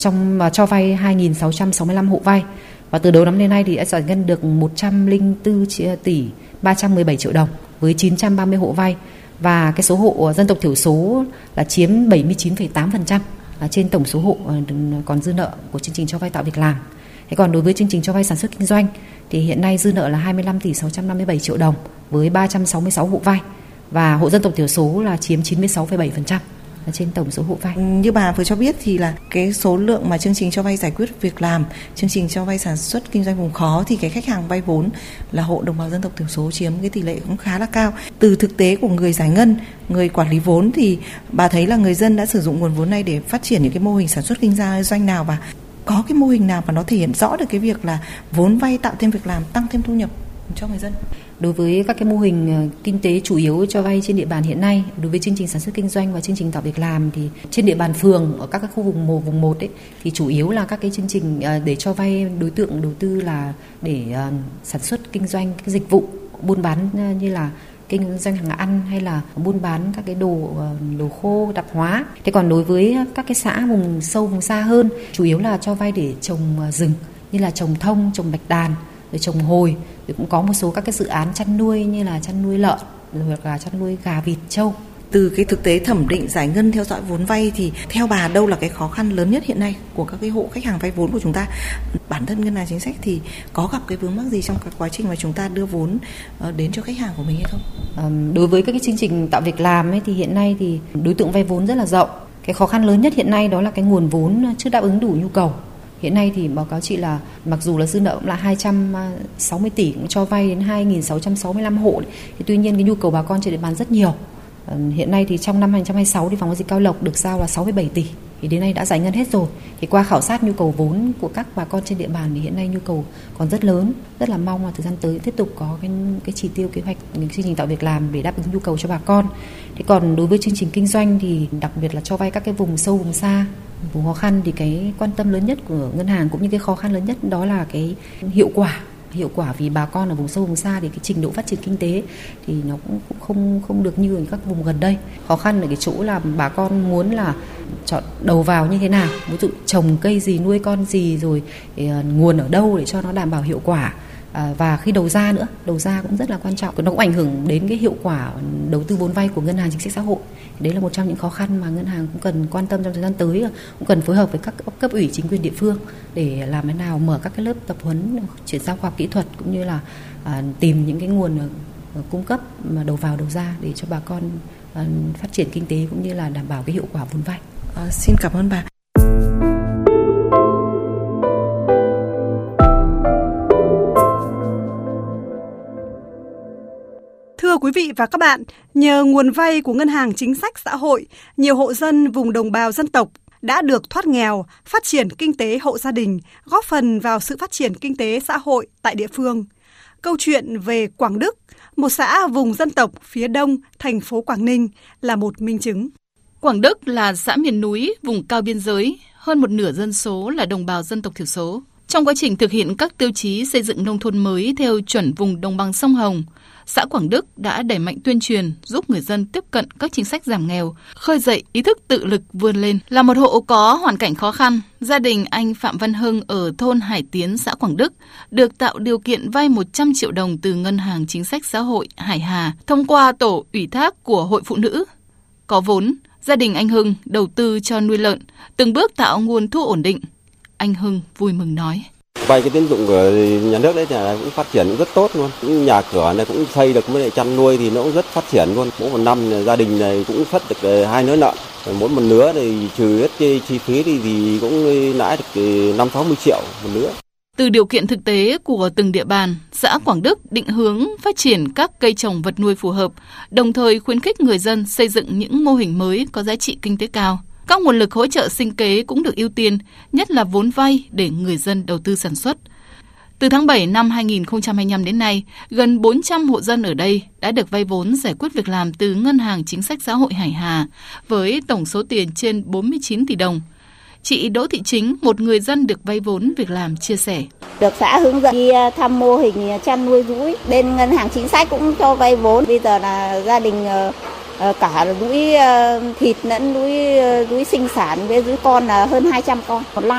trong mà cho vay 2.665 hộ vay. Và từ đầu năm đến nay thì đã giải ngân được 104 tỷ 317 triệu đồng với 930 hộ vay. Và cái số hộ dân tộc thiểu số là chiếm 79,8% trên tổng số hộ còn dư nợ của chương trình cho vay tạo việc làm. Thế còn đối với chương trình cho vay sản xuất kinh doanh thì hiện nay dư nợ là 25 tỷ 657 triệu đồng với 366 hộ vay. Và hộ dân tộc thiểu số là chiếm 96,7% trên tổng số hộ vay. Như bà vừa cho biết thì là cái số lượng mà chương trình cho vay giải quyết việc làm, chương trình cho vay sản xuất kinh doanh vùng khó thì cái khách hàng vay vốn là hộ đồng bào dân tộc thiểu số chiếm cái tỷ lệ cũng khá là cao. Từ thực tế của người giải ngân, người quản lý vốn thì bà thấy là người dân đã sử dụng nguồn vốn này để phát triển những cái mô hình sản xuất kinh doanh nào, và có cái mô hình nào mà nó thể hiện rõ được cái việc là vốn vay tạo thêm việc làm, tăng thêm thu nhập cho người dân? Đối với các cái mô hình kinh tế chủ yếu cho vay trên địa bàn hiện nay, đối với chương trình sản xuất kinh doanh và chương trình tạo việc làm thì trên địa bàn phường ở các cái khu vùng 1 ấy, thì chủ yếu là các cái chương trình để cho vay đối tượng đầu tư là để sản xuất kinh doanh các dịch vụ buôn bán như là kinh doanh hàng ăn hay là buôn bán các cái đồ khô tạp hóa. Thế còn đối với các cái xã vùng sâu vùng xa hơn, chủ yếu là cho vay để trồng rừng như là trồng thông, trồng bạch đàn, rồi trồng hồi, rồi cũng có một số các cái dự án chăn nuôi như là chăn nuôi lợn, rồi hoặc là chăn nuôi gà, vịt, trâu. Từ cái thực tế thẩm định giải ngân theo dõi vốn vay thì theo bà đâu là cái khó khăn lớn nhất hiện nay của các cái hộ khách hàng vay vốn của chúng ta? Bản thân ngân hàng chính sách thì có gặp cái vướng mắc gì trong cái quá trình mà chúng ta đưa vốn đến cho khách hàng của mình hay không? Đối với các cái chương trình tạo việc làm ấy, thì hiện nay thì đối tượng vay vốn rất là rộng. Cái khó khăn lớn nhất hiện nay đó là cái nguồn vốn chưa đáp ứng đủ nhu cầu. Hiện nay thì báo cáo chị là mặc dù là dư nợ cũng là 260 tỷ cũng cho vay đến 2.665 hộ thì tuy nhiên cái nhu cầu bà con trên địa bàn rất nhiều. Hiện nay thì trong năm 2026 thì phòng giao dịch Cao Lộc được giao là 67 tỷ thì đến nay đã giải ngân hết rồi. Thì qua khảo sát nhu cầu vốn của các bà con trên địa bàn thì hiện nay nhu cầu còn rất lớn, rất là mong là thời gian tới tiếp tục có cái chỉ tiêu kế hoạch những chương trình tạo việc làm để đáp ứng nhu cầu cho bà con. Thế còn đối với chương trình kinh doanh thì đặc biệt là cho vay các cái vùng sâu vùng xa, vùng khó khăn thì cái quan tâm lớn nhất của ngân hàng cũng như cái khó khăn lớn nhất đó là cái hiệu quả vì bà con ở vùng sâu vùng xa thì cái trình độ phát triển kinh tế thì nó cũng không được như ở các vùng gần đây. Khó khăn ở cái chỗ là bà con muốn là chọn đầu vào như thế nào, ví dụ trồng cây gì, nuôi con gì, rồi nguồn ở đâu để cho nó đảm bảo hiệu quả. Và khi đầu ra cũng rất là quan trọng, nó cũng ảnh hưởng đến cái hiệu quả đầu tư vốn vay của ngân hàng chính sách xã hội. Đấy là một trong những khó khăn mà ngân hàng cũng cần quan tâm trong thời gian tới, cũng cần phối hợp với các cấp ủy chính quyền địa phương để làm thế nào mở các cái lớp tập huấn chuyển giao khoa học kỹ thuật cũng như là tìm những cái nguồn cung cấp mà đầu vào đầu ra để cho bà con phát triển kinh tế cũng như là đảm bảo cái hiệu quả vốn vay. Xin cảm ơn bà. Thưa quý vị và các bạn, nhờ nguồn vay của Ngân hàng Chính sách Xã hội, nhiều hộ dân vùng đồng bào dân tộc đã được thoát nghèo, phát triển kinh tế hộ gia đình, góp phần vào sự phát triển kinh tế xã hội tại địa phương. Câu chuyện về Quảng Đức, một xã vùng dân tộc phía đông thành phố Quảng Ninh là một minh chứng. Quảng Đức là xã miền núi, vùng cao biên giới, hơn một nửa dân số là đồng bào dân tộc thiểu số. Trong quá trình thực hiện các tiêu chí xây dựng nông thôn mới theo chuẩn vùng đồng bằng sông Hồng, xã Quảng Đức đã đẩy mạnh tuyên truyền giúp người dân tiếp cận các chính sách giảm nghèo, khơi dậy ý thức tự lực vươn lên. Là một hộ có hoàn cảnh khó khăn, gia đình anh Phạm Văn Hưng ở thôn Hải Tiến, xã Quảng Đức được tạo điều kiện vay 100 triệu đồng từ Ngân hàng Chính sách Xã hội Hải Hà thông qua tổ ủy thác của Hội Phụ Nữ. Có vốn, gia đình anh Hưng đầu tư cho nuôi lợn, từng bước tạo nguồn thu ổn định. Anh Hưng vui mừng nói. Vay cái tín dụng của nhà nước đấy thì cũng phát triển rất tốt luôn. Những nhà cửa này cũng xây được, với lại chăn nuôi thì nó cũng rất phát triển luôn. Mỗi một năm gia đình này cũng phát được 2 nứa lợn. Mỗi một nứa thì trừ hết cái chi phí thì cũng lãi được 5-60 triệu một nứa. Từ điều kiện thực tế của từng địa bàn, xã Quảng Đức định hướng phát triển các cây trồng vật nuôi phù hợp, đồng thời khuyến khích người dân xây dựng những mô hình mới có giá trị kinh tế cao. Các nguồn lực hỗ trợ sinh kế cũng được ưu tiên, nhất là vốn vay để người dân đầu tư sản xuất. Từ tháng 7 năm 2025 đến nay, gần 400 hộ dân ở đây đã được vay vốn giải quyết việc làm từ Ngân hàng Chính sách Xã hội Hải Hà với tổng số tiền trên 49 tỷ đồng. Chị Đỗ Thị Chính, một người dân được vay vốn việc làm, chia sẻ. Được xã hướng dẫn đi thăm mô hình chăn nuôi rũi, bên Ngân hàng Chính sách cũng cho vay vốn. Bây giờ là gia đình cả rũi thịt lẫn rũi sinh sản với rũi con là hơn 200 con. Một năm